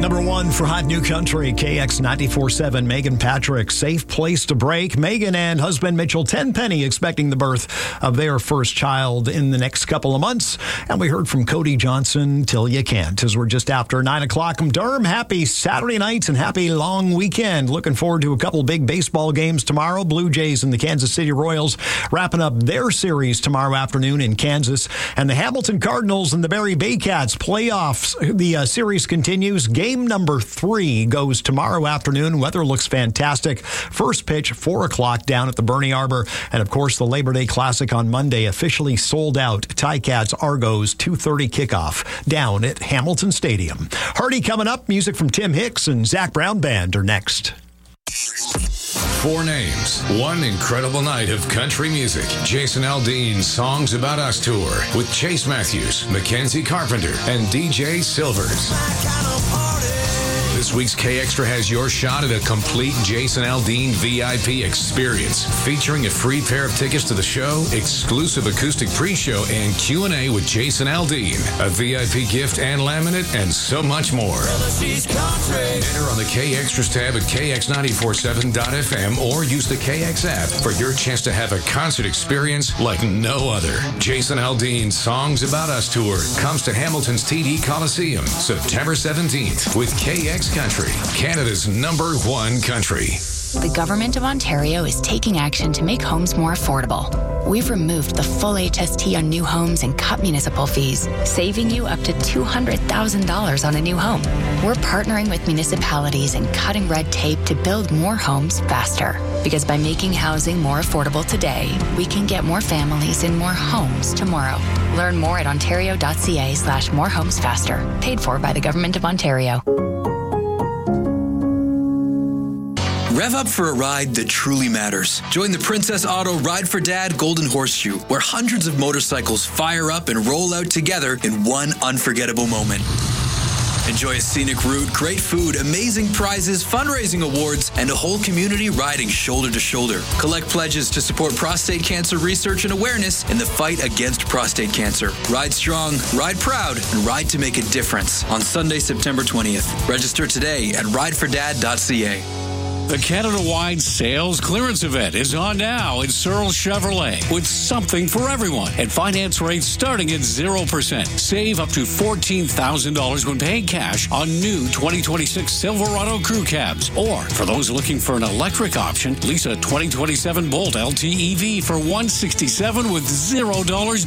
Number one for Hot New Country, KX 94.7, Megan Patrick, Safe Place to Break. Megan and husband Mitchell Tenpenny expecting the birth of their first child in the next couple of months. And we heard from Cody Johnson, Till You Can't, as we're just after 9 o'clock. Durham, happy Saturday night and happy long weekend. Looking forward to a couple big baseball games tomorrow. Blue Jays and the Kansas City Royals wrapping up their series tomorrow afternoon in Kansas. And the Hamilton Cardinals and the Barry Baycats playoffs. The series continues. Game number 3 goes tomorrow afternoon. Weather looks fantastic. First pitch, 4 o'clock down at the Bernie Arbor. And, of course, the Labor Day Classic on Monday officially sold out. Ticats Argos 2:30 kickoff down at Hamilton Stadium. Hardy coming up. Music from Tim Hicks and Zach Brown Band are next. 4 names, 1 incredible night of country music. Jason Aldean's Songs About Us Tour with Chase Matthews, Mackenzie Carpenter, and DJ Silvers. This week's K-Extra has your shot at a complete Jason Aldean VIP experience, featuring a free pair of tickets to the show, exclusive acoustic pre-show, and Q&A with Jason Aldean, a VIP gift and laminate, and so much more. Enter on the K-Extras tab at kx947.fm or use the KX app for your chance to have a concert experience like no other. Jason Aldean's Songs About Us Tour comes to Hamilton's TD Coliseum September 17th with KX Country, Canada's #1 country. The Government of Ontario is taking action to make homes more affordable. We've removed the full HST on new homes and cut municipal fees, saving you up to $200,000 on a new home. We're partnering with municipalities and cutting red tape to build more homes faster. Because by making housing more affordable today, we can get more families in more homes tomorrow. Learn more at ontario.ca/morehomesfaster. Paid for by the Government of Ontario. Rev up for a ride that truly matters. Join the Princess Auto Ride for Dad Golden Horseshoe, where hundreds of motorcycles fire up and roll out together in one unforgettable moment. Enjoy a scenic route, great food, amazing prizes, fundraising awards, and a whole community riding shoulder to shoulder. Collect pledges to support prostate cancer research and awareness in the fight against prostate cancer. Ride strong, ride proud, and ride to make a difference on Sunday, September 20th. Register today at ridefordad.ca. The Canada-wide sales clearance event is on now at Searle Chevrolet with something for everyone and finance rates starting at 0%. Save up to $14,000 when paying cash on new 2026 Silverado crew cabs. Or for those looking for an electric option, lease a 2027 Bolt LTEV for $167 with $0